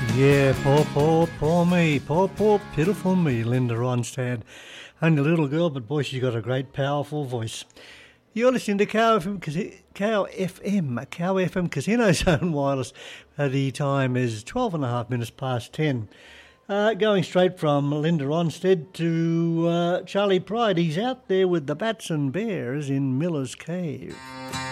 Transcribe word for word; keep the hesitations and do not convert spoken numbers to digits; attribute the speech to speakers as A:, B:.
A: Yeah, poor, poor, poor me. Poor, poor, pitiful me, Linda Ronstadt. Only a little girl, but boy, she's got a great, powerful voice. You're listening to Cow F M, Cow F M, Cow F M Casino Zone Wireless. Uh, the time is twelve and a half minutes past ten. Uh, going straight from Linda Ronstadt to uh, Charlie Pride. He's out there with the bats and bears in Miller's Cave.